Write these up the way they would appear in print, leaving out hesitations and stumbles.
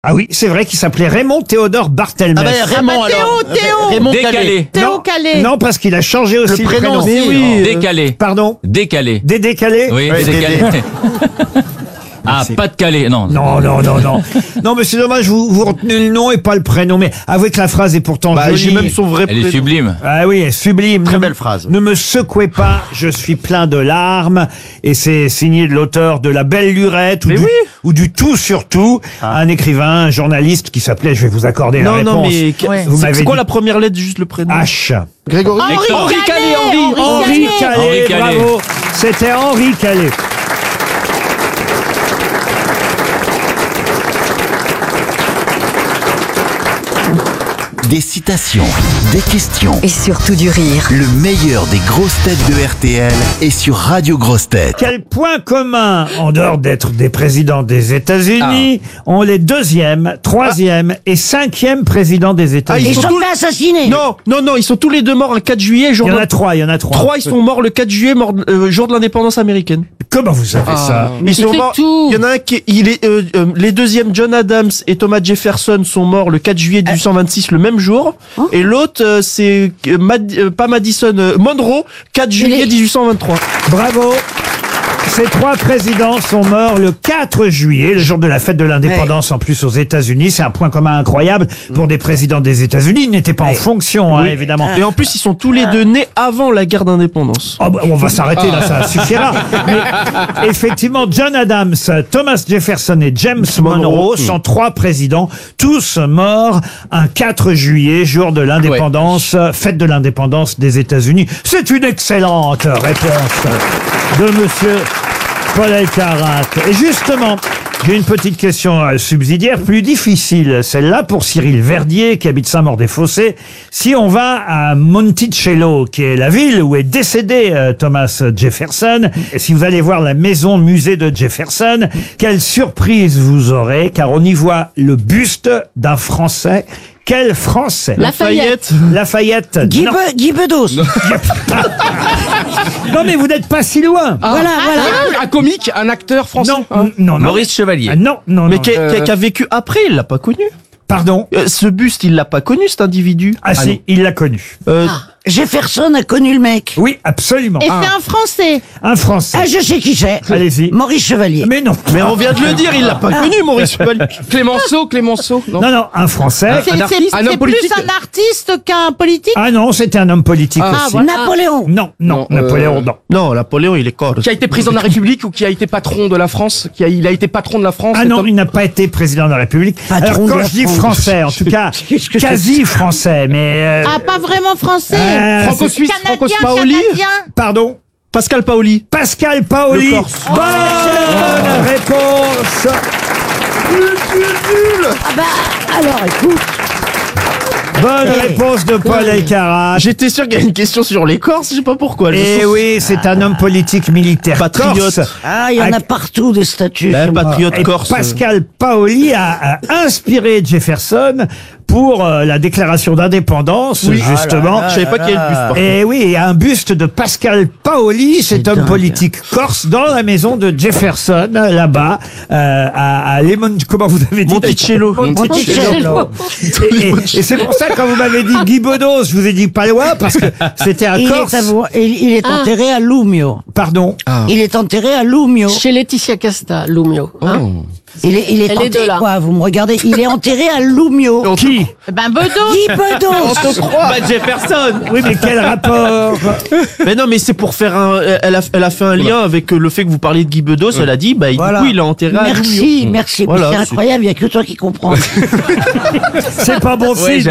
Ah oui, c'est vrai qu'il s'appelait Raymond Théodore Barthelmess. Ah ben Raymond alors. Raymond Décalé. Théo Calais. Non, parce qu'il a changé aussi Le prénom aussi. Oui. Décalé. Pardon. Décalé. Décalé. Oui, décalé. Ah, pas de calé, non. Non. Non, mais c'est dommage, vous retenez le nom et pas le prénom. Mais avouez que la phrase est pourtant jolie. J'ai même son vrai Elle est prénom. sublime. Ah oui, elle est sublime. Très belle phrase. Ne me secouez pas, je suis plein de larmes. Et c'est signé de l'auteur de La Belle Lurette ou du Tout sur Tout, un écrivain, un journaliste qui s'appelait, je vais vous accorder la réponse. Non, mais Vous c'est m'avez quoi dit la première lettre, juste le prénom? H. Grégory. Henri Calais, Henri Calais, Henri Calais. bravo. C'était Henri Calais. Des citations, des questions. Et surtout du rire. Le meilleur des grosses têtes de RTL est sur Radio Grosses Têtes. Quel point commun, en dehors d'être des présidents des États-Unis, ont les 2e, 3e et 5e présidents des États-Unis? ils sont tous assassinés. Non, ils sont tous les deux morts un 4 juillet, jour Il y en de... a 3, il y en a 3. 3, ils sont morts le 4 juillet, jour de l'indépendance américaine. Comment vous savez ça? Ils sont fait morts. tout. Il y en a un qui les deuxièmes, John Adams et Thomas Jefferson, sont morts le 4 juillet 1826, le même jour. Et l'autre, c'est pas Madison, Monroe, 4 juillet 1823. Bravo. Ces 3 présidents sont morts le 4 juillet, le jour de la fête de l'indépendance en plus aux États-Unis. C'est un point commun incroyable pour des présidents des États-Unis. Ils n'étaient pas en fonction, hein, évidemment. Et en plus, ils sont tous les deux nés avant la guerre d'indépendance. Oh, bah, on va s'arrêter là, ça suffira. Mais effectivement, John Adams, Thomas Jefferson et James Monroe sont 3 présidents, tous morts un 4 juillet, jour de l'indépendance, fête de l'indépendance des États-Unis. C'est une excellente réponse de monsieur Paul Elkarat. Et justement, j'ai une petite question subsidiaire, plus difficile, celle-là pour Cyril Verdier, qui habite Saint-Maur-des-Fossés. Si on va à Monticello, qui est la ville où est décédé Thomas Jefferson, et si vous allez voir la maison musée de Jefferson, quelle surprise vous aurez, car on y voit le buste d'un Français. Quel Français? Lafayette. Lafayette. Non. Guy Bedos. Non, mais vous n'êtes pas si loin. Voilà. Un comique, un acteur français. Non. Maurice Chevalier. Ah, non. Mais qui a vécu après, il l'a pas connu. Pardon. Ce buste, il l'a pas connu, cet individu. Ah si, il l'a connu. Jefferson a connu le mec. Oui, absolument. Et c'est un Français. Un Français. Ah, je sais qui c'est. Allez-y. Maurice Chevalier. Mais non. Mais on vient de le dire, il l'a pas connu, Maurice Chevalier. Clémenceau, non. Non, un Français. C'est homme plus politique. un artiste qu'un politique. Ah non, c'était un homme politique aussi. voilà. Napoléon. Non, Napoléon, non. Non, Napoléon, il est corse. Qui a été président de la République ou qui a été patron de la France? Il a été patron de la France. Ah non, il n'a pas été président de la République. Patron Alors de quand la je dis France. français, en tout cas, Qu'est-ce que quasi français, mais... Ah, pas vraiment français. Franco-suisse, Canadien, Paoli. Pardon. Pascal Paoli. Pascal Paoli. Le Corse. Bonne réponse. Ah bah, alors écoute. Bonne réponse de Paul Elkarat. J'étais sûr qu'il y a une question sur les Corses, je sais pas pourquoi. Eh oui, c'est un homme politique militaire Patriote. corse. Ah, il y en a partout des statues. Patriote Et corse. Pascal Paoli a inspiré Jefferson pour la déclaration d'indépendance, justement. Je savais pas qu'il y avait le buste. par contre. Et oui, il y a un buste de Pascal Paoli, cet homme dingue. politique corse, dans la maison de Jefferson, là-bas, à Lemon, comment vous avez dit? Monticello. Monticello. Et c'est pour ça que quand vous m'avez dit Guy Bedos, je vous ai dit pas loin, parce que c'était un Corse. Il est enterré à Lumio. Pardon. Il est enterré à Lumio. Chez Laetitia Casta, Lumio. Hein Il est Elle est enterré, de là. quoi, vous me regardez. Il est enterré à Lumio. Qui? Ben, Bedos. Guy Bedos. Bah, Jefferson. Oui, mais quel rapport? Mais non, mais c'est pour faire elle a fait un lien avec le fait que vous parliez de Guy Bedos. Elle a dit, bah, Voilà. du coup, il est enterré à Merci. Voilà, c'est c'est- incroyable, il n'y a que toi qui comprends. C'est pas bon signe.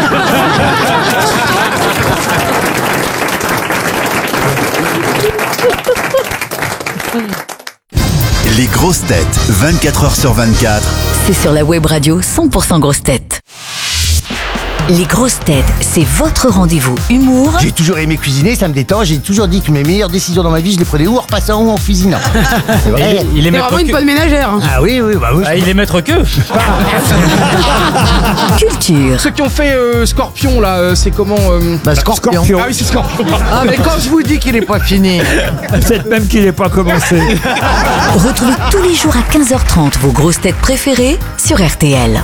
Les grosses têtes, 24h sur 24. C'est sur la web radio 100% grosses têtes. Les grosses têtes, c'est votre rendez-vous humour J'ai toujours aimé cuisiner, ça me détend. J'ai toujours dit que mes meilleures décisions dans ma vie, je les prenais ou en repassant ou en cuisinant. C'est vrai. Il est C'est maître vraiment une que. bonne ménagère. hein. Ah oui, bah oui. Ah, il est maître que. culture. Ceux qui ont fait Scorpion, là, c'est comment Scorpion. Ah oui, c'est Scorpion. Ah, mais quand je vous dis qu'il n'est pas fini. Peut-être même qu'il n'est pas commencé. Retrouvez tous les jours à 15h30 vos grosses têtes préférées sur RTL.